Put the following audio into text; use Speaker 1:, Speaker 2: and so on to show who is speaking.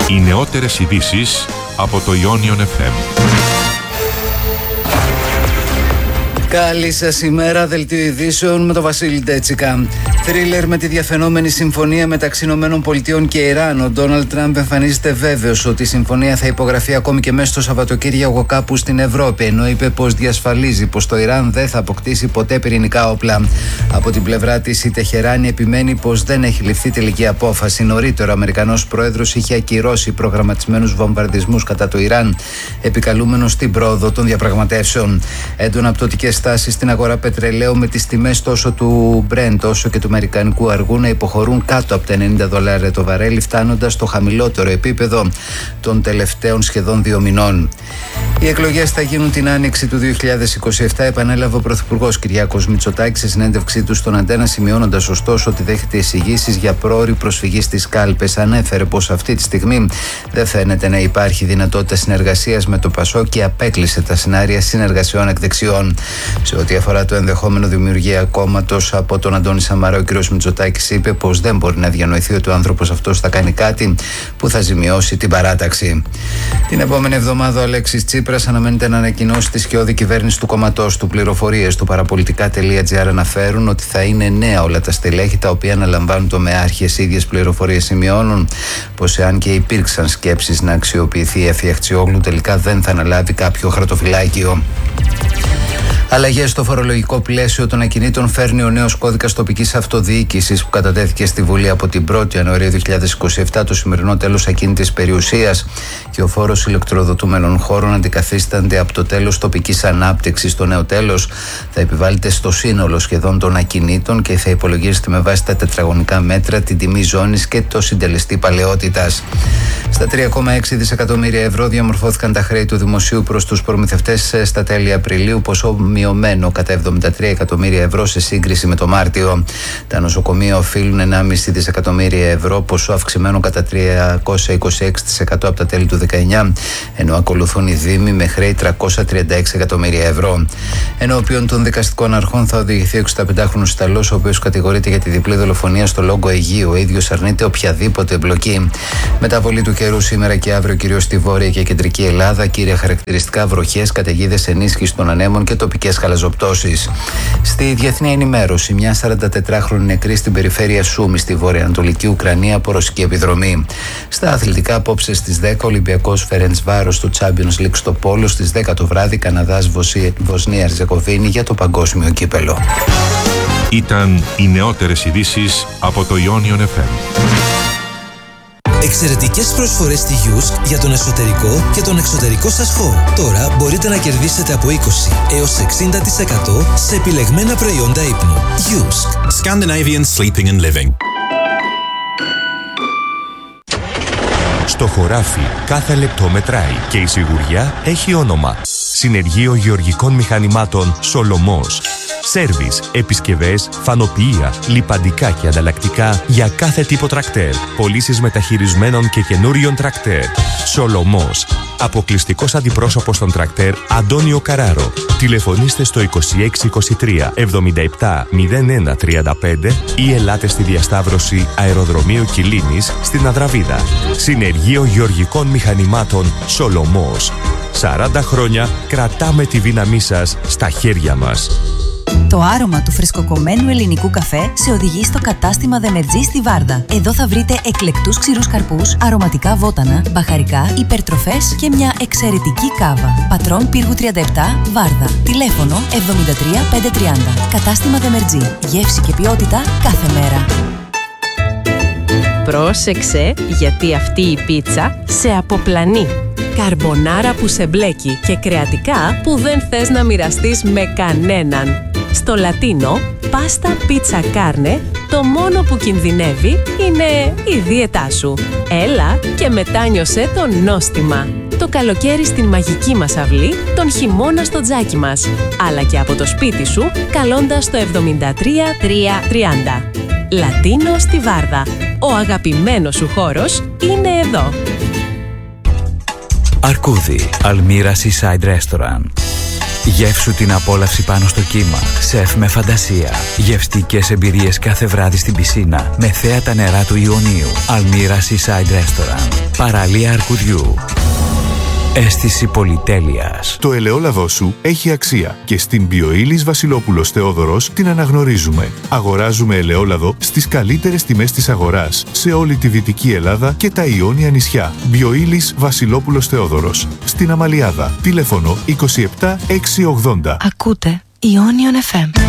Speaker 1: Οι νεότερες ειδήσεις από το Ionion FM.
Speaker 2: Καλή σας ημέρα, δελτίο ειδήσεων με τον Βασίλη Ντέτσικα. Θρίλερ με τη διαφαινόμενη συμφωνία μεταξύ ΗΠΑ και Ιράν. Ο Ντόναλντ Τραμπ εμφανίζεται βέβαιος ότι η συμφωνία θα υπογραφεί ακόμη και μέσα στο Σαββατοκύριακο κάπου στην Ευρώπη, ενώ είπε πως διασφαλίζει πως το Ιράν δεν θα αποκτήσει ποτέ πυρηνικά όπλα. Από την πλευρά της, η Τεχεράνη επιμένει πως δεν έχει ληφθεί τελική απόφαση. Νωρίτερα, ο Αμερικανός πρόεδρος είχε ακυρώσει προγραμματισμένους βομβαρδισμούς κατά το Ιράν, επικαλούμενος την πρόοδο των διαπραγματεύσεων. Έντονα πτωτικές στάσεις στην αγορά πετρελαίου, με τις τιμές τόσο του Brent όσο και του αμερικανικού αργού να υποχωρούν κάτω από τα $90 το βαρέλι, φτάνοντας στο χαμηλότερο επίπεδο των τελευταίων σχεδόν 2 μηνών. Οι εκλογές θα γίνουν την άνοιξη του 2027, επανέλαβε ο Πρωθυπουργός Κυριάκος Μητσοτάκης σε συνέντευξή του στον Αντένα, σημειώνοντας ωστόσο ότι δέχεται εισηγήσεις για πρόωρη προσφυγή στις κάλπες. Ανέφερε πως αυτή τη στιγμή δεν φαίνεται να υπάρχει δυνατότητα συνεργασίας με το ΠΑΣΟΚ και απέκλεισε τα σενάρια συνεργασιών εκ δεξιών. Σε ό,τι αφορά το ενδεχόμενο δημιουργία κόμματος από τον Αντώνη Σαμαρά, ο κ. Μητσοτάκης είπε πως δεν μπορεί να διανοηθεί ότι ο άνθρωπος αυτός θα κάνει κάτι που θα ζημιώσει την παράταξη. Την επόμενη εβδομάδα ο Αλέξης Τσίπρας αναμένεται να ανακοινώσει τη σκιώδη κυβέρνηση του κόμματός του. Πληροφορίες του παραπολιτικά.gr αναφέρουν ότι θα είναι νέα όλα τα στελέχη τα οποία αναλαμβάνουν το ΜΕάρχες. Ίδιες πληροφορίες σημειώνουν πως εάν και υπήρξαν σκέψεις να αξιοποιηθεί η Εφη Αχτσιόγλου, τελικά δεν θα αναλάβει κάποιο χαρτοφυλάκιο. Αλλαγές στο φορολογικό πλαίσιο των ακινήτων φέρνει ο νέος κώδικας τοπικής αυτοδιοίκησης που κατατέθηκε στη Βουλή από την 1η Ιανουαρίου 2027. Το σημερινό τέλος ακίνητης περιουσίας και ο φόρος ηλεκτροδοτούμενων χώρων αντικαθίστανται από το τέλος τοπικής ανάπτυξης. Το νέο τέλος θα επιβάλλεται στο σύνολο σχεδόν των ακινήτων και θα υπολογίζεται με βάση τα τετραγωνικά μέτρα, την τιμή ζώνης και το συντελεστή παλαιότητας. Στα 3,6 δισεκατομμύρια ευρώ διαμορφώθηκαν τα χρέη του δημοσίου προς τους προμηθευτές στα τέλη Απριλίου, ποσό μειωμένο κατά 73 εκατομμύρια ευρώ σε σύγκριση με το Μάρτιο. Τα νοσοκομεία οφείλουν 1,5 δισεκατομμύρια ευρώ, ποσό αυξημένο κατά 326% από τα τέλη του 19, ενώ ακολουθούν οι δήμοι με χρέη 336 εκατομμύρια ευρώ. Ενώπιον των δικαστικών αρχών θα οδηγηθεί ο 65χρονος Ιταλός, ο οποίος κατηγορείται για τη διπλή δολοφονία στο Λόγκο Αιγαίου. Ο ίδιος αρνείται οποιαδήποτε εμπλοκή. Μεταβολή του καιρού σήμερα και αύριο, κυρίως στη Βόρεια και Κεντρική Ελλάδα. Κύρια χαρακτηριστικά βροχές, καταιγίδες, ενίσχυση των ανέμων και τοπικές χαλαζοπτώσεις. Στη διεθνή ενημέρωση, μια 44χρονη νεκρή στην περιφέρεια Σούμη στη βορειοανατολική Ουκρανία από ρωσική επιδρομή. Στα αθλητικά, απόψε στις 10, Ολυμπιακός Φερεντσβάρος στο Champions League στο Πόλο, στις 10 το βράδυ Καναδάς Βοσνία Ερζεγοβίνη για το παγκόσμιο κύπελο.
Speaker 1: Ήταν οι νεότερες ειδήσεις από το Ionion FM.
Speaker 3: Εξαιρετικές προσφορές στη Yusk για τον εσωτερικό και τον εξωτερικό σας χώρο. Τώρα μπορείτε να κερδίσετε από 20 έως 60% σε επιλεγμένα προϊόντα ύπνου. Yusk.
Speaker 4: Scandinavian Sleeping and Living.
Speaker 5: Στο χωράφι κάθε λεπτό μετράει και η σιγουριά έχει όνομα. Συνεργείο Γεωργικών Μηχανημάτων Σολομός. Σέρβις, επισκευές, φανοποιεία, λιπαντικά και ανταλλακτικά για κάθε τύπο τρακτέρ. Πωλήσεις μεταχειρισμένων και καινούριων τρακτέρ. Σολομός. Αποκλειστικός αντιπρόσωπος των τρακτέρ Αντώνιο Καράρο. Τηλεφωνήστε στο 2623 77 01 35 ή ελάτε στη διασταύρωση Αεροδρομίου Κιλίνης στην Αδραβίδα. Συνεργείο Γεωργικών Μηχανημάτων Σολομός. 40 χρόνια κρατάμε τη δύναμή σας στα χέρια μας.
Speaker 6: Το άρωμα του φρεσκοκομμένου ελληνικού καφέ σε οδηγεί στο κατάστημα Δεμερτζή στη Βάρδα. Εδώ θα βρείτε εκλεκτούς ξηρούς καρπούς, αρωματικά βότανα, μπαχαρικά, υπερτροφές και μια εξαιρετική κάβα. Πατρών Πύργου 37, Βάρδα. Τηλέφωνο 73 530. Κατάστημα Δεμερτζή. Γεύση και ποιότητα κάθε μέρα.
Speaker 7: Πρόσεξε, γιατί αυτή η πίτσα σε αποπλανεί. Καρμπονάρα που σε μπλέκει και κρεατικά που δεν θες να μοιραστείς με κανέναν. Στο Λατίνο, πάστα πίτσα κάρνε, το μόνο που κινδυνεύει είναι η δίαιτά σου. Έλα και μετάνιωσε το νόστιμα. Το καλοκαίρι στην μαγική μας αυλή, τον χειμώνα στο τζάκι μας. Αλλά και από το σπίτι σου, καλώντας το 73 330. Λατίνο στη Βάρδα. Ο αγαπημένος σου χώρος είναι εδώ.
Speaker 8: Αρκούδι, Αλμύρα Seaside Restaurant. Γεύσου την απόλαυση πάνω στο κύμα. Σεφ με φαντασία. Γευστικές εμπειρίες κάθε βράδυ στην πισίνα με θέα τα νερά του Ιωνίου. Αλμύρα Seaside Restaurant. Παραλία Αρκουδιού. Αίσθηση πολυτέλειας.
Speaker 9: Το ελαιόλαδό σου έχει αξία και στην Bioilis Βασιλόπουλος Θεόδωρος την αναγνωρίζουμε. Αγοράζουμε ελαιόλαδο στις καλύτερες τιμές της αγοράς σε όλη τη Δυτική Ελλάδα και τα Ιόνια νησιά. Bioilis Βασιλόπουλος Θεόδωρος. Στην Αμαλιάδα. Τηλέφωνο 27 680.
Speaker 10: Ακούτε Ionion FM.